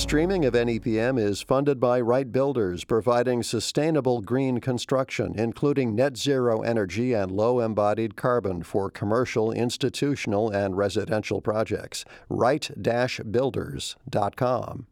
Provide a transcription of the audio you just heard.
Streaming of NEPM is funded by Wright Builders, providing sustainable green construction, including net zero energy and low embodied carbon for commercial, institutional, and residential projects. Wright-Builders.com.